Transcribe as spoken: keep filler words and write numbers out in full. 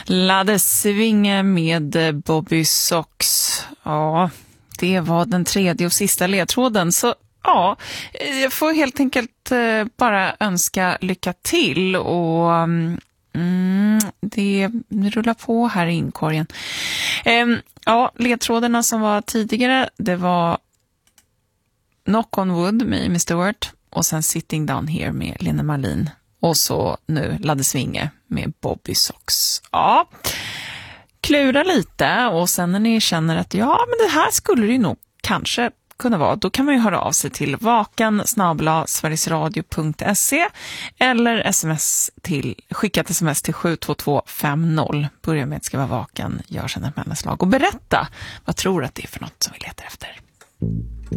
Ladde Svinge med Bobby Sox. Ja, det var den tredje och sista ledtråden. Så ja, jag får helt enkelt bara önska lycka till. Och mm, det rullar på här i inkorgen. Ehm, ja, ledtrådarna som var tidigare, det var Knock on Wood med Amy Stewart. Och sen Sitting Down Here med Lena Marlin. Och så nu Ladde Svinge med Bobby Sox. Ja, klura lite och sen när ni känner att ja, men det här skulle det ju nog kanske kunna vara, då kan man ju höra av sig till vakan snabel-a sverigesradio punkt se eller sms till, skicka ett sms till sju två två fem noll. Börja med att skriva vakan, gör sedan ett mellanslag och berätta vad tror att det är för något som vi letar efter.